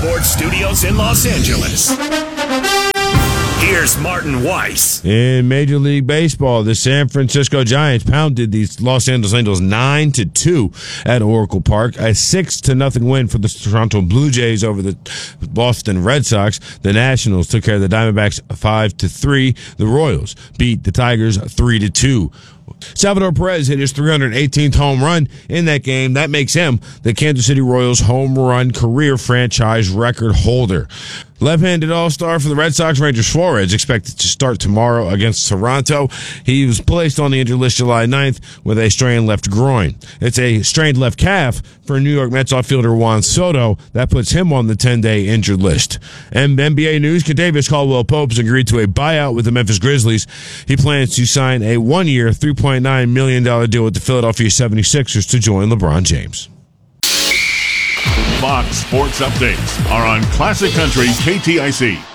Sports Studios in Los Angeles. Here's Martin Weiss. In Major League Baseball, the San Francisco Giants pounded the Los Angeles Angels 9-2 at Oracle Park. A 6-0 win for the Toronto Blue Jays over the Boston Red Sox. The Nationals took care of the Diamondbacks 5-3. The Royals beat the Tigers 3-2. Salvador Perez hit his 318th home run in that game. That makes him the Kansas City Royals home run career franchise record holder. Left-handed all-star for the Red Sox, Ranger Suarez, expected to start tomorrow against Toronto. He was placed on the injured list July 9th with a strained left groin. It's a strained left calf for New York Mets outfielder Juan Soto. That puts him on the 10-day injured list. And NBA news, Kentavious Caldwell-Pope has agreed to a buyout with the Memphis Grizzlies. He plans to sign a one-year, $3.9 million deal with the Philadelphia 76ers to join LeBron James. Fox Sports Updates are on Classic Country KTIC.